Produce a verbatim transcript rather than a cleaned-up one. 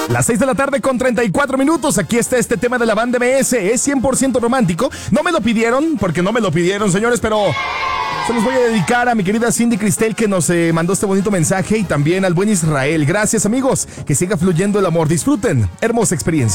Las seis de la tarde con treinta y cuatro minutos. Aquí está este tema de la banda M S. Es cien por ciento romántico. No me lo pidieron, porque no me lo pidieron, señores, pero se los voy a dedicar a mi querida Cindy Cristel, que nos eh, mandó este bonito mensaje, y también al buen Israel. Gracias, amigos. Que siga fluyendo el amor. Disfruten. Hermosa experiencia.